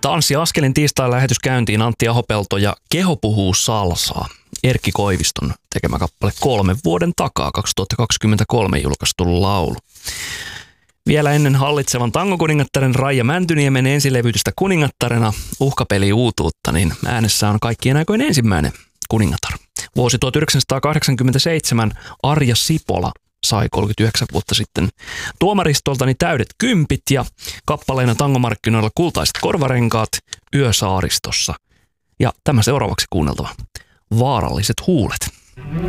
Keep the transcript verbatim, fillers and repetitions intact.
Tanssi askelin tiistain lähetys käyntiin Antti Ahopelto ja Keho puhuu salsaa. Erkki Koiviston tekemä kappale kolmen vuoden takaa kaksituhattakaksikymmentäkolme julkaistu laulu. Vielä ennen hallitsevan tangokuningattaren Raija Mäntyniemen ensilevytystä Kuningattarena uhkapeli uutuutta, niin äänessä on kaikkien aikojen ensimmäinen kuningatar. Vuosi tuhatyhdeksänsataakahdeksankymmentäseitsemän Arja Sipola sai kolmekymmentäyhdeksän vuotta sitten tuomaristoltani täydet kympit ja kappaleena tangomarkkinoilla kultaiset korvarenkaat Yösaaristossa. Ja tämä seuraavaksi kuunneltava Vaaralliset huulet.